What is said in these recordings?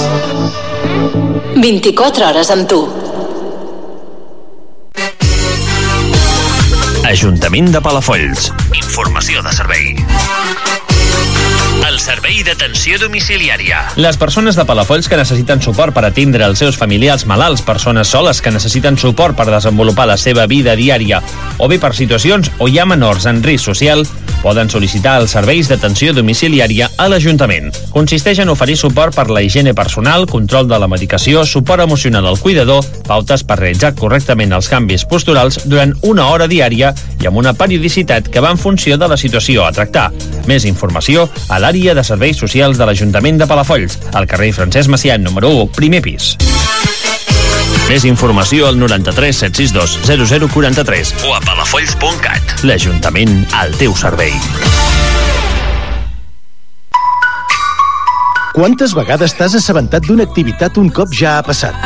24 hores amb tu. Ajuntament de Palafolls. Informació de servei. El servei d'atenció domiciliària. Les persones de Palafolls que necessiten suport per atendre els seus familiars malalts, persones soles que necessiten suport per desenvolupar la seva vida diària, o bé per situacions on hi ha menors en risc social, poden sol·licitar els serveis d'atenció domiciliària a l'Ajuntament. Consisteix en oferir suport per la higiene personal, control de la medicació, suport emocional al cuidador, pautes per realitzar correctament els canvis posturals durant una hora diària i amb una periodicitat que va en funció de la situació a tractar. Més informació a l'àrea de serveis socials de l'Ajuntament de Palafolls, al carrer Francesc Macià, número 1, primer pis. Més informació al 93 762 0043 o a palafolls.cat. L'Ajuntament al teu servei. Quantes vegades t'has assabentat d'una activitat un cop ja ha passat?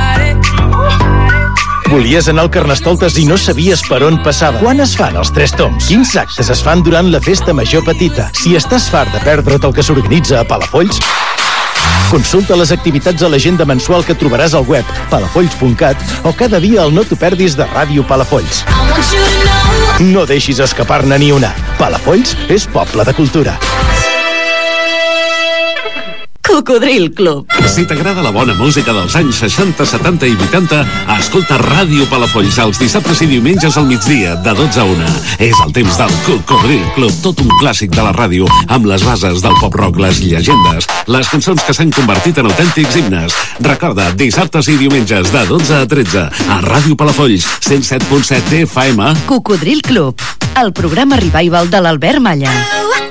Volies anar al Carnestoltes i no sabies per on passava. Quan es fan els 3 tombs? Quins actes es fan durant la festa major petita? Si estàs fart de perdre't el que s'organitza a Palafolls, consulta les activitats a l'agenda mensual que trobaràs al web palafolls.cat o cada dia al No t'ho perdis de Ràdio Palafolls. No deixis escapar-ne ni una. Palafolls és poble de cultura. Cocodril Club. Si t'agrada la bona música dels anys 60, 70 i 80, escolta Ràdio Palafolls els dissabtes i diumenges al migdia, de 12 a 1. És el temps del Cocodril Club, tot un clàssic de la ràdio, amb les bases del pop-rock, les llegendes, les cançons que s'han convertit en autèntics himnes. Recorda, dissabtes i diumenges, de 12 a 13, a Ràdio Palafolls, 107.7 FM. Cocodril Club, el programa revival de l'Albert Malla.